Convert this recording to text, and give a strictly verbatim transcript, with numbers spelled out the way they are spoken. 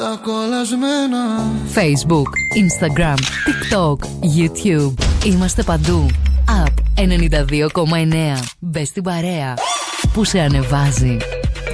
τα κολλασμένα. Facebook, Instagram, TikTok, YouTube. Είμαστε παντού. App ενενήντα δύο κόμμα εννέα. Μπες στην παρέα που σε ανεβάζει.